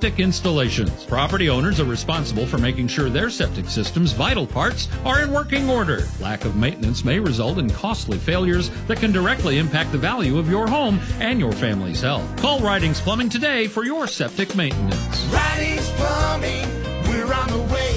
Septic Installations. Property owners are responsible for making sure their septic system's vital parts are in working order. Lack of maintenance may result in costly failures that can directly impact the value of your home and your family's health. Call Ridings Plumbing today for your septic maintenance. Ridings Plumbing, we're on the way.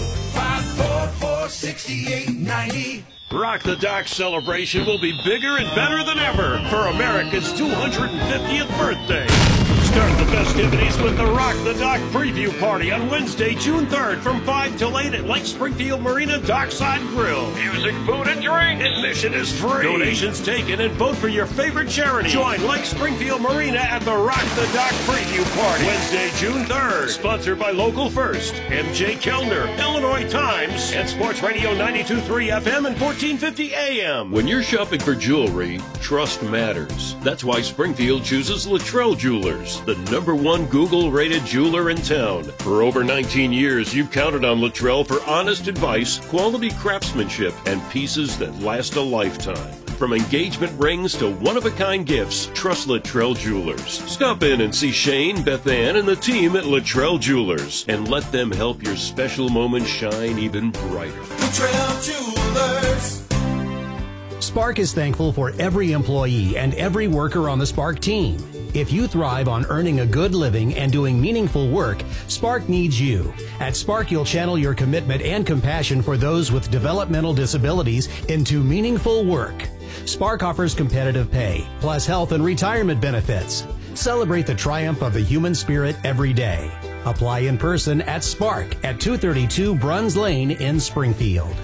544-6890. Rock the Dock celebration will be bigger and better than ever for America's 250th birthday. Start the festivities with the Rock the Dock preview party on Wednesday, June 3rd from 5 till 8 at Lake Springfield Marina Dockside Grill. Music, food, and drink. Admission is free. Donations taken and vote for your favorite charity. Join Lake Springfield Marina at the Rock the Dock preview party. Wednesday, June 3rd. Sponsored by Local First, MJ Kellner, Illinois Times, and Sports Radio 92.3 FM and 1450 AM. When you're shopping for jewelry, trust matters. That's why Springfield chooses Luttrell Jewelers, the #1 Google-rated jeweler in town. For over 19 years, you've counted on Luttrell for honest advice, quality craftsmanship, and pieces that last a lifetime. From engagement rings to one-of-a-kind gifts, trust Luttrell Jewelers. Stop in and see Shane, Beth Ann, and the team at Luttrell Jewelers, and let them help your special moment shine even brighter. Luttrell Jewelers. Spark is thankful for every employee and every worker on the Spark team. If you thrive on earning a good living and doing meaningful work, Spark needs you. At Spark, you'll channel your commitment and compassion for those with developmental disabilities into meaningful work. Spark offers competitive pay, plus health and retirement benefits. Celebrate the triumph of the human spirit every day. Apply in person at Spark at 232 Bruns Lane in Springfield.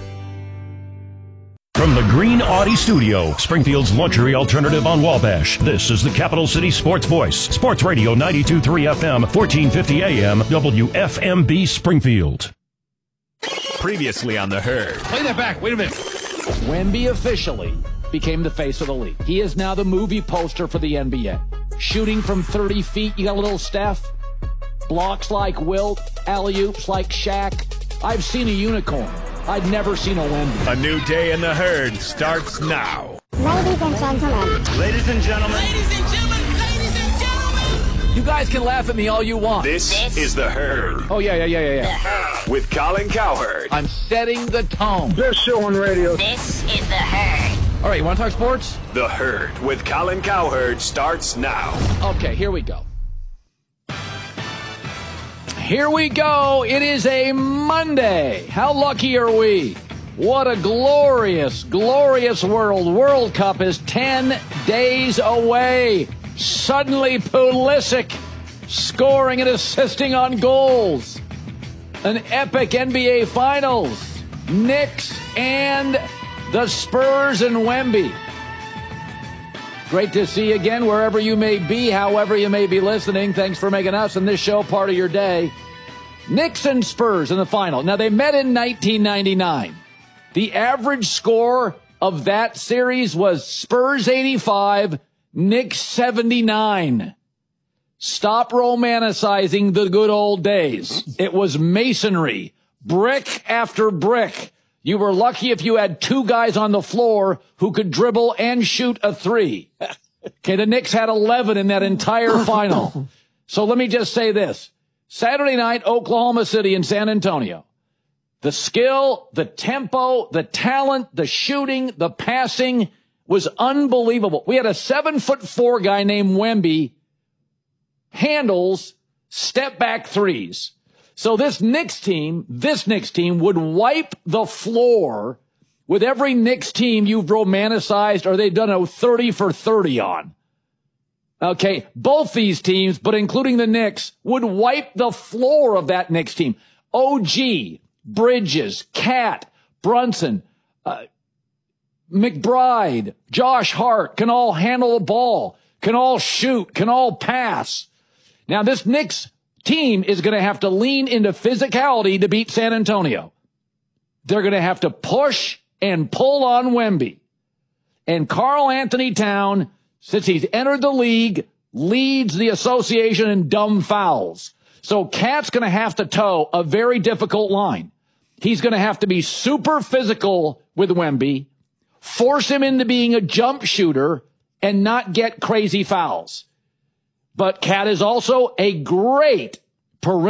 From the Green Audi Studio, Springfield's luxury alternative on Wabash, this is the Capital City Sports Voice. Sports Radio 92.3 FM, 1450 AM, WFMB Springfield. Previously on The Herd. Play that back. Wait a minute. Wemby officially became the face of the league. He is now the movie poster for the NBA. Shooting from 30 feet, you got a little Steph. Blocks like Wilt, alley-oops like Shaq. I've seen a unicorn. I'd never seen a Wemby. A new day in The Herd starts now. Ladies and gentlemen. Ladies and gentlemen. Ladies and gentlemen. Ladies and gentlemen. You guys can laugh at me all you want. This is The Herd. Oh, yeah. With Colin Cowherd. I'm setting the tone. Best show on radio. This is The Herd. All right, you want to talk sports? The Herd with Colin Cowherd starts now. Okay, here we go. Here we go. It is a Monday. How lucky are we? What a glorious, glorious world. World Cup is 10 days away. Suddenly Pulisic scoring and assisting on goals. An epic NBA Finals. Knicks and the Spurs and Wemby. Great to see you again wherever you may be, however you may be listening. Thanks for making us and this show part of your day. Knicks and Spurs in the final. Now, they met in 1999. The average score of that series was Spurs 85, Knicks 79. Stop romanticizing the good old days. It was masonry, brick after brick. You were lucky if you had two guys on the floor who could dribble and shoot a three. Okay, the Knicks had 11 in that entire final. So let me just say this. Saturday night, Oklahoma City and San Antonio. The skill, the tempo, the talent, the shooting, the passing was unbelievable. We had a 7'4" guy named Wemby handles step-back threes. So this Knicks team would wipe the floor with every Knicks team you've romanticized or they've done a 30 for 30 on. Okay, both these teams, but including the Knicks, would wipe the floor of that Knicks team. OG, Bridges, Cat, Brunson, McBride, Josh Hart can all handle the ball, can all shoot, can all pass. Now this Knicks team is going to have to lean into physicality to beat San Antonio. They're going to have to push and pull on Wemby. And Karl Anthony Towns, since he's entered the league, leads the association in dumb fouls. So Cat's going to have to toe a very difficult line. He's going to have to be super physical with Wemby, force him into being a jump shooter, and not get crazy fouls. But Cat is also a great perimeter